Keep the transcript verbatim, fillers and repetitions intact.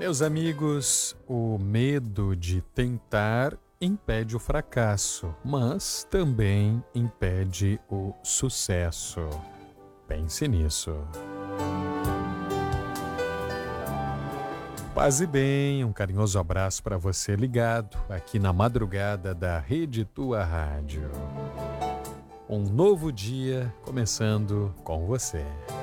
Meus amigos, o medo de tentar impede o fracasso, mas também impede o sucesso. Pense nisso. Paz e bem, um carinhoso abraço para você ligado aqui na madrugada da Rede Tua Rádio. Um novo dia começando com você.